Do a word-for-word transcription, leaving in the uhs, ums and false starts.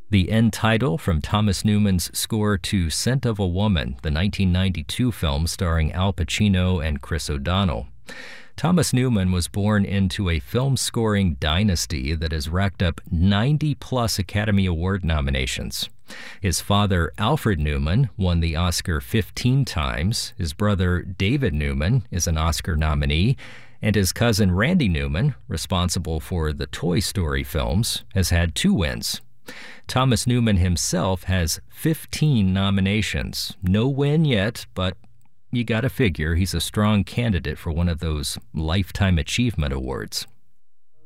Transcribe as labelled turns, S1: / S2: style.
S1: The end title from Thomas Newman's score to Scent of a Woman, the nineteen ninety-two film starring Al Pacino and Chris O'Donnell. Thomas Newman was born into a film scoring dynasty that has racked up ninety plus Academy Award nominations. His father, Alfred Newman, won the Oscar fifteen times. His brother, David Newman, is an Oscar nominee. And his cousin, Randy Newman, responsible for the Toy Story films, has had two wins. Thomas Newman himself has fifteen nominations. No win yet, but you gotta figure he's a strong candidate for one of those Lifetime Achievement Awards.